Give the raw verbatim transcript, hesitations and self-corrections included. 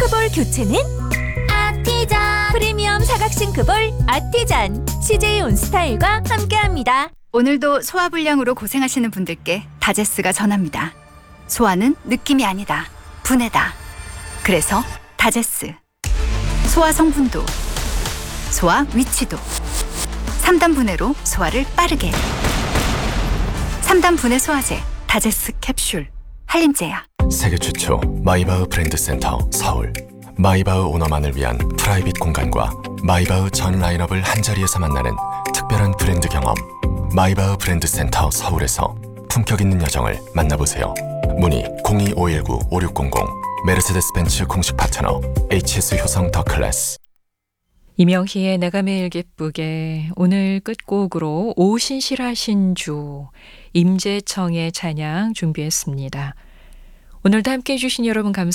싱크볼 교체는 아티잔. 프리미엄 사각 싱크볼 아티잔. 씨제이 온스타일과 함께합니다. 오늘도 소화불량으로 고생하시는 분들께 다제스가 전합니다. 소화는 느낌이 아니다. 분해다. 그래서 다제스. 소화 성분도, 소화 위치도. 삼 단 분해로 소화를 빠르게. 삼 단 분해 소화제 다제스 캡슐. 한림제야. 세계 최초 마이바흐 브랜드 센터 서울. 마이바흐 오너만을 위한 프라이빗 공간과 마이바흐 전 라인업을 한자리에서 만나는 특별한 브랜드 경험. 마이바흐 브랜드 센터 서울에서 품격 있는 여정을 만나보세요. 문의 공이오일구 오육공공. 메르세데스 벤츠 공식 파트너 에이치에스 효성 더 클래스. 이명희의 내가 매일 기쁘게 오늘 끝곡으로 오신실하신 주 임재청의 찬양 준비했습니다. 오늘도 함께해 주신 여러분 감사합니다.